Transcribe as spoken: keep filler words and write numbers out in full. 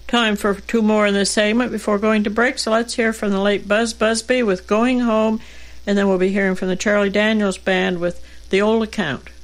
Time for two more in this segment before going to break, so let's hear from the late Buzz Busby with Going Home, and then we'll be hearing from the Charlie Daniels Band with The Old Account.